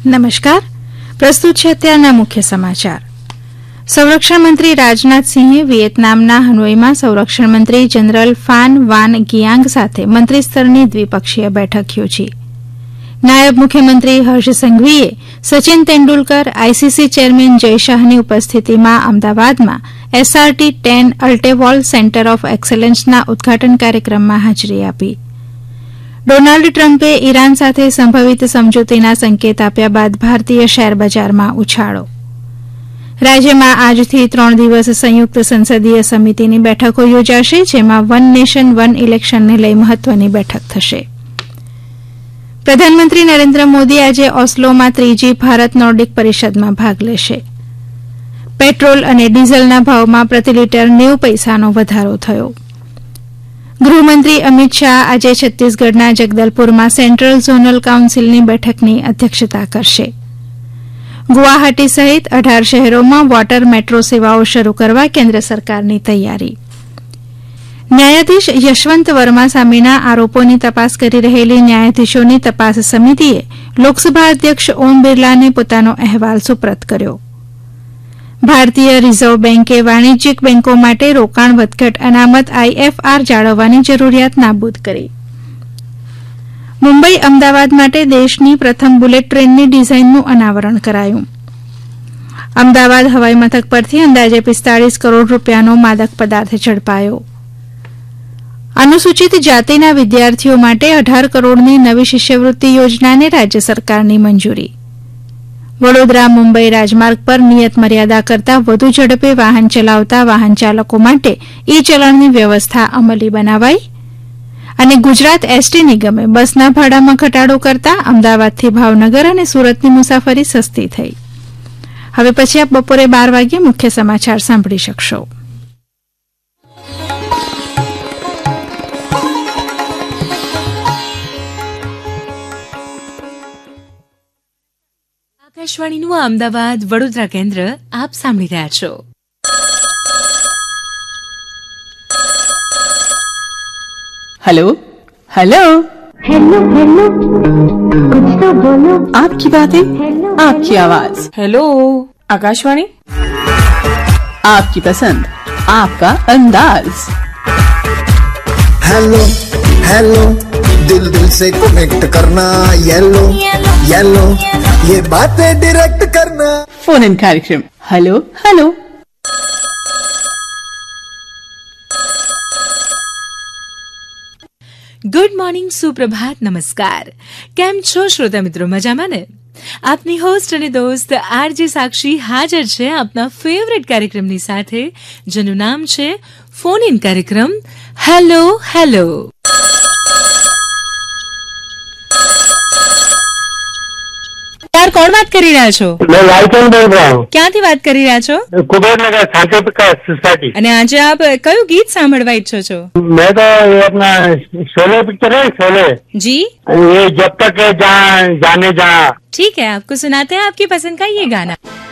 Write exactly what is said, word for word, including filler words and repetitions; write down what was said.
નમસ્કાર. પ્રસ્તુત છે અત્યારના મુખ્ય સમાચાર. સંરક્ષણ મંત્રી રાજનાથસિંહે વિયેતનામના હનોઈમાં સંરક્ષણ મંત્રી જનરલ ફાન વાન ગિયાંગ સાથે મંત્રીસ્તરની દ્વિપક્ષીય બેઠક યોજી. નાયબ મુખ્યમંત્રી હર્ષ સંઘવીએ સચિન તેંડુલકર આઈસીસી ચેરમેન જય શાહની ઉપસ્થિતિમાં અમદાવાદમાં એસઆરટી ટેન અલ્ટેવોલ સેન્ટર ઓફ એક્સેલન્સના ઉદઘાટન કાર્યક્રમમાં હાજરી આપી. ડોનાલ્ડ ટ્રમ્પે ઈરાન સાથે સંભવિત સમજૂતીના સંકેત આપ્યા બાદ ભારતીય શેરબજારમાં ઉછાળો. રાજ્યમાં આજથી ત્રણ દિવસ સંયુક્ત સંસદીય સમિતિની બેઠકો યોજાશે, જેમાં વન નેશન વન ઇલેક્શનને લઈ મહત્વની બેઠક થશે. પ્રધાનમંત્રી નરેન્દ્ર મોદી આજે ઓસ્લોમાં ત્રીજી ભારત નોર્ડિક પરિષદમાં ભાગ લેશે. પેટ્રોલ અને ડીઝલના ભાવમાં પ્રતિ લીટર નેવું પૈસાનો વધારો થયો. ગૃહમંત્રી અમિત શાહ આજે છત્તીસગઢના જગદલપુરમાં સેન્ટ્રલ ઝોનલ કાઉન્સિલની બેઠકની અધ્યક્ષતા કરશે. ગુવાહાટી સહિત અઢાર શહેરોમાં વોટર મેટ્રો સેવાઓ શરૂ કરવા કેન્દ્ર સરકારની તૈયારી. ન્યાયાધીશ યશવંત વર્મા સામેના આરોપોની તપાસ કરી રહેલી ન્યાયાધીશોની તપાસ સમિતિએ લોકસભા અધ્યક્ષ ઓમ બિરલાને પોતાનો અહેવાલ સુપ્રત કર્યો. ભારતીય રિઝર્વ બેન્કે વાણિજ્યિક બેન્કો માટે રોકાણ વધઘટ અનામત આઈએફઆર જાળવવાની જરૂરિયાત નાબૂદ કરી. મુંબઈ અમદાવાદ માટે દેશની પ્રથમ બુલેટ ટ્રેનની ડિઝાઇનનું અનાવરણ કરાયું. અમદાવાદ હવાઈ મથક પરથી અંદાજે પિસ્તાળીસ કરોડ રૂપિયાનો માદક પદાર્થ ઝડપાયો. અનુસૂચિત જાતિના વિદ્યાર્થીઓ માટે અઢાર કરોડની નવી શિષ્યવૃત્તિ યોજનાને રાજ્ય સરકારની મંજૂરી. વડોદરા મુંબઈ રાજમાર્ગ પર નિયત મર્યાદા કરતાં વધુ ઝડપે વાહન ચલાવતા વાહન ચાલકો માટે ઈ ચલણની વ્યવસ્થા અમલી બનાવાઈ. અને ગુજરાત એસટી નિગમે બસના ભાડામાં ઘટાડો કરતા અમદાવાદથી ભાવનગર અને સુરતની મુસાફરી સસ્તી થઈ. હવે પછી આપ બપોરે બાર વાગ્યે મુખ્ય સમાચાર સાંભળી શકશો. આકાશવાણીનું અમદાવાદ વડોદરા કેન્દ્ર આપ સાંભળી રહ્યા છો. हेलो हेलो हेलो हेलो कुछ तो बोलो. आपकी बातें आपकी आवाज. हेलो आकाशवाणी. आपकी पसंद आपका अंदाज. हेलो हेलो दिल दिल से कनेक्ट करना. येलो येलो ये बातें डायरेक्ट करना. फोन इन कार्यक्रम हेलो हेलो. ગુડ મોર્નિંગ, સુપ્રભાત, નમસ્કાર. કેમ છો શ્રોતા મિત્રો? મજામાં ને? આપની હોસ્ટ અને દોસ્ત આરજે સાક્ષી હાજર છે આપના ફેવરેટ કાર્યક્રમની સાથે, જેનું નામ છે ફોન ઇન કાર્યક્રમ હેલો હેલો. યાર, કોણ વાત કરી રહ્યા છો? मैं लालचंद बोल रहा हूँ. ક્યાંથી વાત કરી રહ્યા છો? कुबेरनगर शांति प्रकाश सोसाइटी. અને આજે આપ કયું ગીત સાંભળવા ઈચ્છો છો? मैं तो ये अपना शोले पिक्चर है शोले, जी, ये जब तक है जहाँ जाने जहाँ. ठीक है, आपको सुनाते हैं आपकी पसंद का ये गाना.